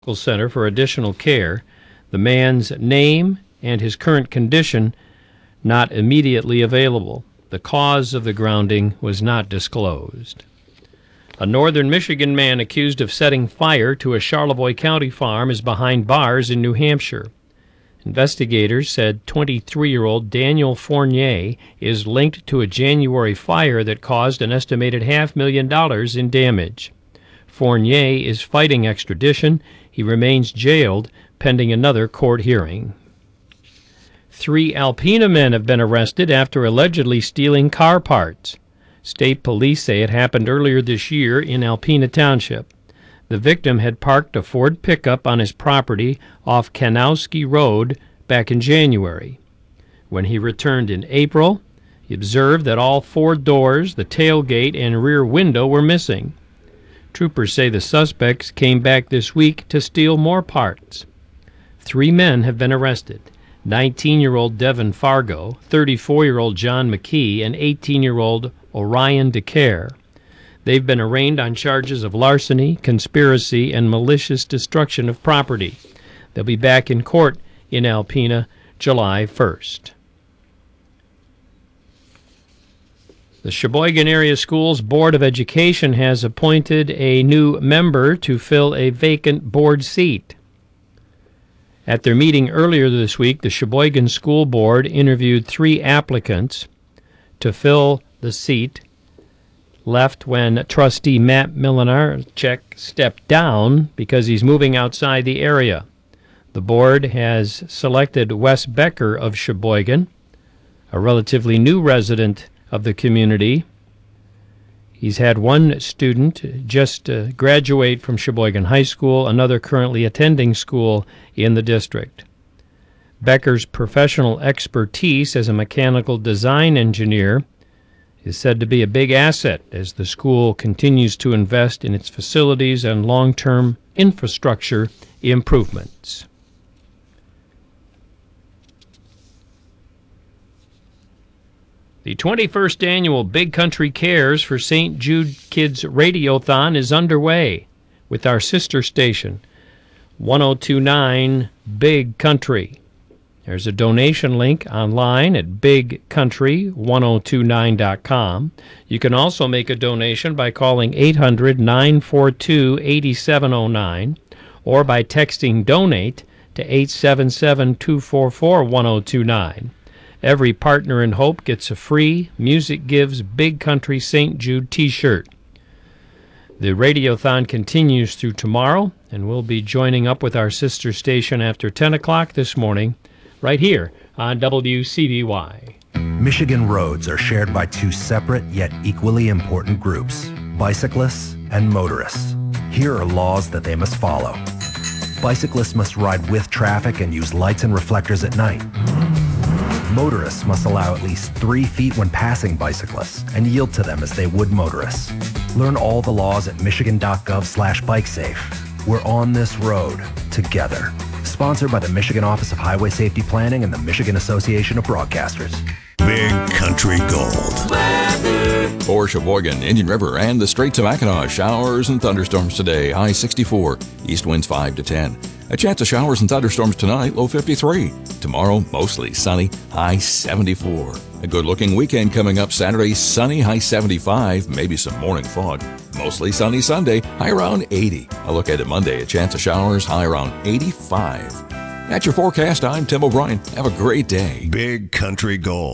center for additional care. The man's name and his current condition not immediately available. The cause of the grounding was not disclosed. A northern Michigan man accused of setting fire to a Charlevoix County farm is behind bars in New Hampshire. Investigators said 23-year-old Daniel Fournier is linked to a January fire that caused an estimated $500,000 in damage. Fournier is fighting extradition. He remains jailed pending another court hearing. 3 Alpena men have been arrested after allegedly stealing car parts. State police say it happened earlier this year in Alpena Township. The victim had parked a Ford pickup on his property off Kanowski Road back in January. When he returned in April, he observed that all 4 doors, the tailgate, and rear window were missing. Troopers say the suspects came back this week to steal more parts. 3 men have been arrested: 19-year-old Devin Fargo, 34-year-old John McKee, and 18-year-old Orion DeCare. They've been arraigned on charges of larceny, conspiracy, and malicious destruction of property. They'll be back in court in Alpena July 1st. The Sheboygan Area Schools Board of Education has appointed a new member to fill a vacant board seat. At their meeting earlier this week, the Sheboygan School Board interviewed 3 applicants to fill the seat left when trustee Matt Milanarczyk stepped down because he's moving outside the area. The board has selected Wes Becker of Sheboygan, a relatively new resident of the community. He's had 1 student just graduate from Sheboygan High School, another currently attending school in the district. Becker's professional expertise as a mechanical design engineer is said to be a big asset as the school continues to invest in its facilities and long-term infrastructure improvements. The 21st annual Big Country Cares for St. Jude Kids Radiothon is underway with our sister station, 1029 Big Country. There's a donation link online at bigcountry1029.com. You can also make a donation by calling 800-942-8709 or by texting DONATE to 877-244-1029. Every partner in hope gets a free Music Gives Big Country St. Jude t-shirt. The Radiothon continues through tomorrow, and we'll be joining up with our sister station after 10 o'clock this morning, right here on WCBY. Michigan roads are shared by 2 separate yet equally important groups, bicyclists and motorists. Here are laws that they must follow. Bicyclists must ride with traffic and use lights and reflectors at night. Motorists must allow at least 3 feet when passing bicyclists and yield to them as they would motorists. Learn all the laws at michigan.gov/bikesafe. We're on this road together. Sponsored by the Michigan Office of Highway Safety Planning and the Michigan Association of Broadcasters. Big Country Gold. Weather. For Sheboygan, Indian River, and the Straits of Mackinac, showers and thunderstorms today, high 64, east winds 5 to 10. A chance of showers and thunderstorms tonight, low 53. Tomorrow, mostly sunny, high 74. A good-looking weekend coming up Saturday, sunny, high 75, maybe some morning fog. Mostly sunny Sunday, high around 80. A look at it Monday, a chance of showers, high around 85. That's your forecast. I'm Tim O'Brien. Have a great day. Big Country Gold.